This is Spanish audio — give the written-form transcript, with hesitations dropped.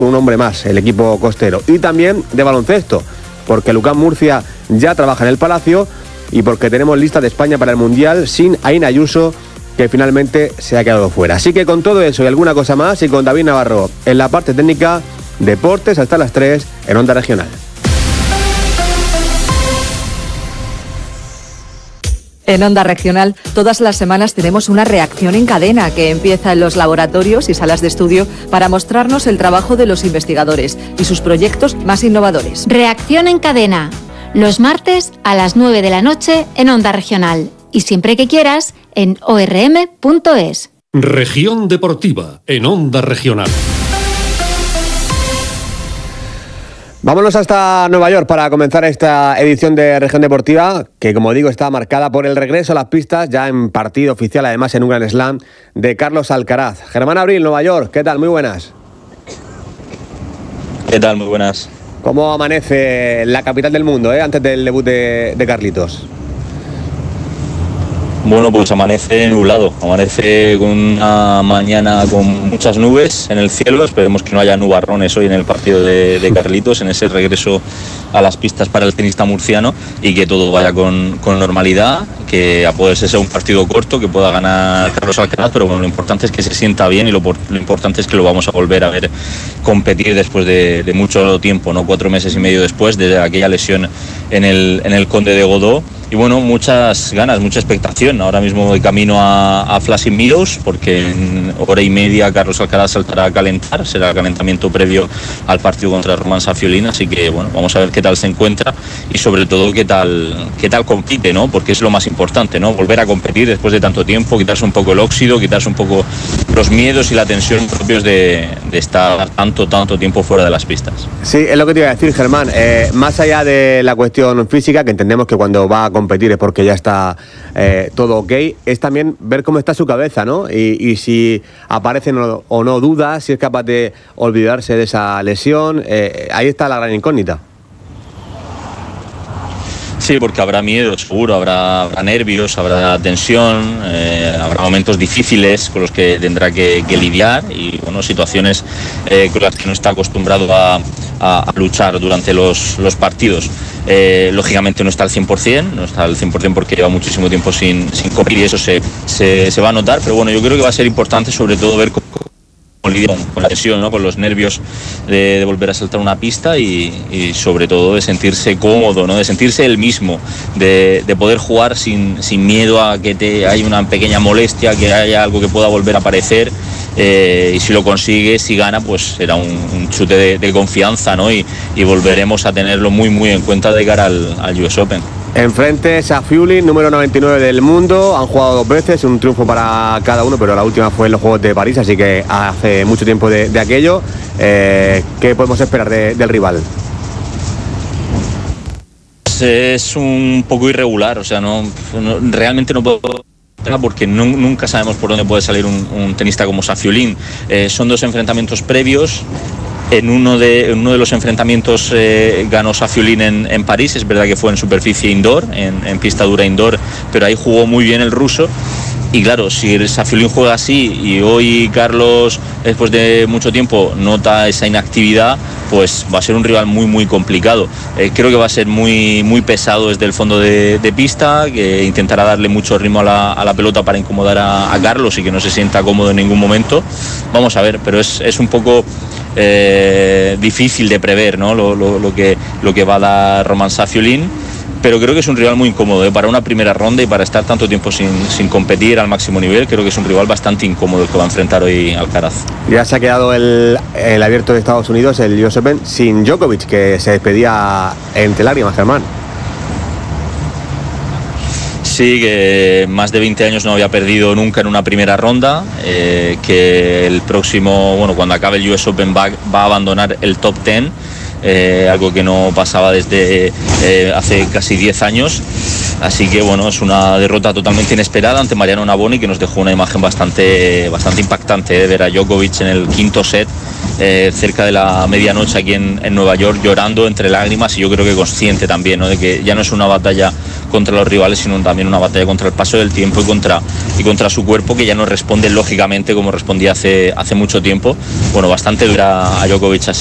un hombre más, el equipo costero. Y también de baloncesto, porque Lucán Murcia ya trabaja en el Palacio y porque tenemos lista de España para el Mundial sin Aina Ayuso, que finalmente se ha quedado fuera. Así que con todo eso y alguna cosa más, y con David Navarro en la parte técnica, deportes hasta las 3 en Onda Regional. En Onda Regional, todas las semanas tenemos una reacción en cadena que empieza en los laboratorios y salas de estudio para mostrarnos el trabajo de los investigadores y sus proyectos más innovadores. Reacción en cadena, los martes a las 9 de la noche en Onda Regional. Y siempre que quieras, en orm.es. Región Deportiva, en Onda Regional. Vámonos hasta Nueva York para comenzar esta edición de Región Deportiva, que como digo está marcada por el regreso a las pistas, ya en partido oficial, además en un Grand Slam, de Carlos Alcaraz. Germán Abril, Nueva York, ¿qué tal? Muy buenas. ¿Qué tal? Muy buenas. ¿Cómo amanece la capital del mundo, antes del debut de Carlitos? Bueno, pues amanece nublado, amanece con una mañana con muchas nubes en el cielo. Esperemos que no haya nubarrones hoy en el partido de Carlitos, en ese regreso a las pistas para el tenista murciano, y que todo vaya con normalidad, que a poder ser un partido corto, que pueda ganar Carlos Alcaraz, pero bueno, lo importante es que se sienta bien, y lo importante es que lo vamos a volver a ver competir después de mucho tiempo, ¿no? 4 meses y medio después de aquella lesión en el Conde de Godó. Y bueno, muchas ganas, mucha expectación. Ahora mismo de camino a Flushing Meadows, porque en hora y media Carlos Alcaraz saltará a calentar, será el calentamiento previo al partido contra Roman Safiullin. Así que bueno, vamos a ver qué tal se encuentra y sobre todo qué tal compite, ¿no? Porque es lo más importante, ¿no? Volver a competir después de tanto tiempo, quitarse un poco el óxido, quitarse un poco los miedos y la tensión propios de estar tanto tiempo fuera de las pistas. Sí, es lo que te iba a decir, Germán. Más allá de la cuestión física, que entendemos que cuando va a competir es porque ya está todo ok, es también ver cómo está su cabeza, ¿no? Y si aparecen o no dudas, si es capaz de olvidarse de esa lesión. Ahí está la gran incógnita. Sí, porque habrá miedo, seguro, habrá nervios, habrá tensión, habrá momentos difíciles con los que tendrá que lidiar, y bueno, situaciones con las que no está acostumbrado a luchar durante los partidos. Lógicamente no está al 100%, porque lleva muchísimo tiempo sin competir, y eso se va a notar, pero bueno, yo creo que va a ser importante sobre todo ver cómo lidiar con la tensión, ¿no? Con los nervios de volver a saltar una pista, y sobre todo de sentirse cómodo, ¿no? De sentirse él mismo, de poder jugar sin miedo a que haya una pequeña molestia, que haya algo que pueda volver a aparecer. Y si lo consigue, si gana, pues será un chute de confianza, ¿no? Y volveremos a tenerlo muy en cuenta de cara al US Open. Enfrente Safiullin, número 99 del mundo. Han jugado 2 veces, un triunfo para cada uno, pero la última fue en los Juegos de París, así que hace mucho tiempo de aquello. ¿Qué podemos esperar del rival? Es un poco irregular, o sea, realmente no puedo, porque nunca sabemos por dónde puede salir un tenista como Safiullin. Son 2 enfrentamientos previos. En uno de los enfrentamientos ganó Safiullin en París. Es verdad que fue en superficie indoor, en pista dura indoor, pero ahí jugó muy bien el ruso. Y claro, si Safiullin juega así y hoy Carlos, después de mucho tiempo, nota esa inactividad, pues va a ser un rival muy complicado. Creo que va a ser muy pesado desde el fondo de pista, que intentará darle mucho ritmo a la pelota para incomodar a Carlos y que no se sienta cómodo en ningún momento. Vamos a ver, pero es un poco difícil de prever, ¿no? Lo que va a dar Roman Safiullin. Pero creo que es un rival muy incómodo, para una primera ronda y para estar tanto tiempo sin competir al máximo nivel. Creo que es un rival bastante incómodo el que va a enfrentar hoy Alcaraz. Ya se ha quedado el abierto de Estados Unidos, el US Open, sin Djokovic, que se despedía entre lágrimas, Germán. Sí, que más de 20 años no había perdido nunca en una primera ronda, que el próximo, cuando acabe el US Open va a abandonar el top 10. Algo que no pasaba desde hace casi 10 años. Así que es una derrota totalmente inesperada ante Mariano Navoni, que nos dejó una imagen bastante impactante, de ver a Djokovic en el 5.º set, cerca de la medianoche aquí en Nueva York, llorando entre lágrimas, y yo creo que consciente también, ¿no? De que ya no es una batalla contra los rivales, sino también una batalla contra el paso del tiempo y contra su cuerpo, que ya no responde lógicamente como respondía hace mucho tiempo. Bueno, bastante dura a Djokovic así.